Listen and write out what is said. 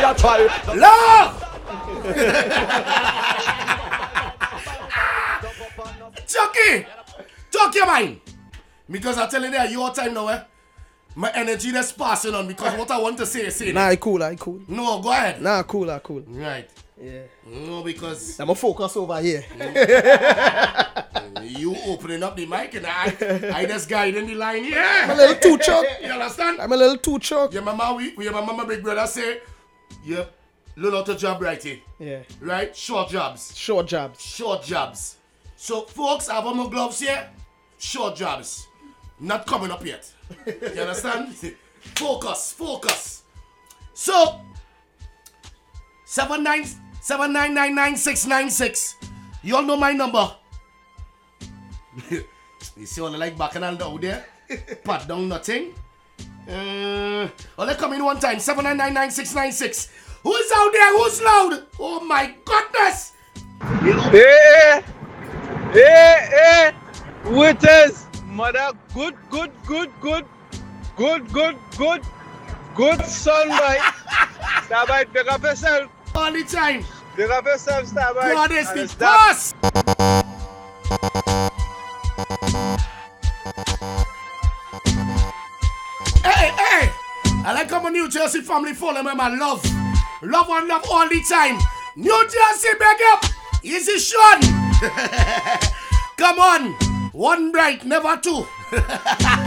a try. Love! Chucky! Talk your mind! Because I tell you that your time now, my energy that's passing on because what I want to say is saying. Nah, I cool. No, go ahead. Nah, cool. Right. Yeah. No, because I'm a focus over here. you opening up the mic and I just guiding the line. Yeah. I'm a little too choke. You understand? I'm a little too choke. Your mama big brother say, yep, little out of job right here. Yeah. Right? Short jobs. Short jobs. Short jobs. So folks have on my gloves here. Short jobs. Not coming up yet. You understand? Focus. So 79999696. You all know my number. You see all the like back and all down there? Pat down nothing. Let's come in one time. 79999696. Who's out there? Who's loud? Oh my goodness! Hey, waiters, mother, good sunlight. Starlight, pick up yourself. All the time. Pick up yourself, Starlight. God is the boss. Hey. I like how my New Jersey family follow me, man. Love all the time. New Jersey, big up. Easy Sean. Come on. One bright, never two.